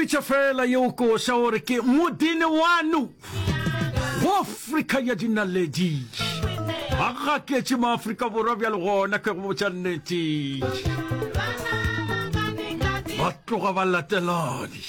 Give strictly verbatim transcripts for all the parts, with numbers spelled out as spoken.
bitša fela yo koša gore ke modine wano go Afrika ya dinaledi a gaketše maafrika borwa bjale gona ke go botša nnete ba tloga ba latelane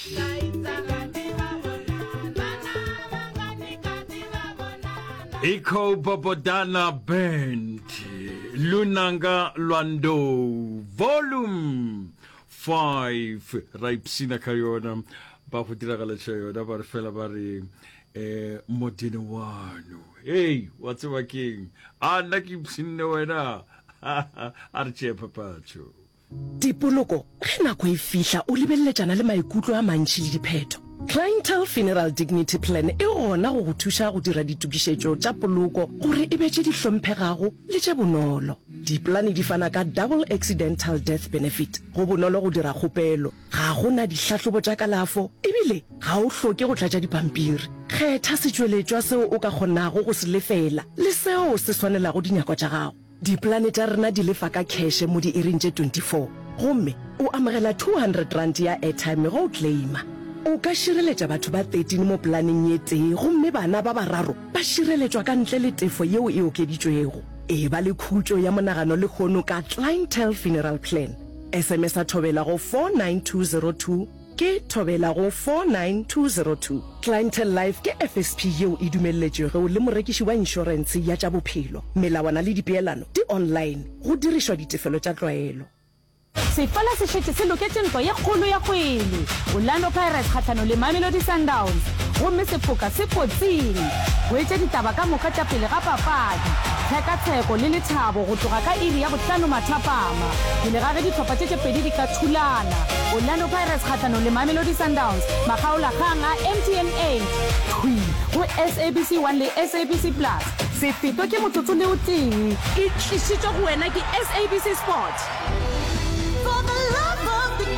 Iko Bobodana Band Lunanga Lwando Volume five Raipsina Kayona Bafutira Galachayona Barfela Bari eh, Modine Wano. Hey, what's up, King? Ah, Naki Psinowena Arche Papacho. Tipoloko ge nako e fihla o lebeletsana le maikutlo a mantši le dipheto Clientele Funeral Dignity Plan e gona go go thuša go dira ditukišetšo tša poloko gore e betše di hlomphegago le tše bonolo diplane di fana ka double accidental death benefit go bonolo go dira kgopelo ga gona dihlahlobo tša kalafo ebile ga o hloke go tlatša dipampiri kgetha setšweletšwa seo o ka kgonago go se lefela le seo se swanelago dinyakwa tša gago diplane tša rena di lefa ka cash mo di-iring tše twenty-four gomme o amogela two hundred rand ya airtime go o claima o ka šireletša batho ba thirteen mo planeng ye tee gomme bana ba bararo ba šireletšwa ka ntle le tefo yeo e okeditšwego e ba le khutšo ya monagano le kgono ka Clientele Funeral Plan sms a thobela go four nine two zero two ke thobela go four nine two zero two Clientele Life ke F S P yeo e dumeletšego le morekiši wa inšorense ya tša bophelo melawana le dipeelano di online go dirišwa ditefelo tša tlwaelo Sefala se šetše se loketše ntwa ye kgolo ya kgwele Orlando Pirates kgahlano le Mamelodi Sundowns gomme sefoka se kotsing go etše ditaba ka moka tša pele ga papadi tshekatsheko le lethabo go tloga ka iri ya bohlano mathapama pele ga ge ditlhopha tše tše pedi di ka thulana Orlando Pirates kgahlano le Mamelodi Sundowns makgaolakgang a M T N eight twi go S A B C one le S A B C plus sefeto ke motsotso le o tee e tlišitšwe go wena ke S A B C Sport For the love of the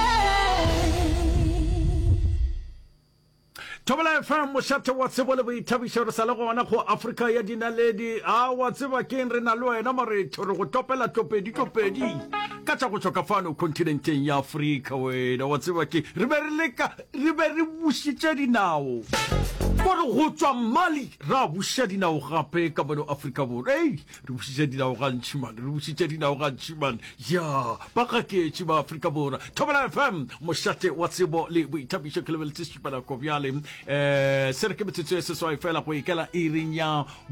game. Tobela F M mošate wa tsebo le boithabišo re sa le gona go Afrika ya dinaledi a wa tseba keng re na le wena maretho re go topela topedi topedi ka tša go tšwa fano kontinenteng ya Afrika wena wa tseba ke re be re leka re be re bušitše dinao gore go tšwa Mali ra buša dinao gape ka mono Afrika borwa ei re bušitše dinao gantši man re bušitše dinao gantši man ya ba gaketše ba Afrika borwa Tobela F M mošate wa tsebo le boithabišo ke lebeletse šupana ko bjale eh se re ke metsotso e seswai fela go ikela iring ya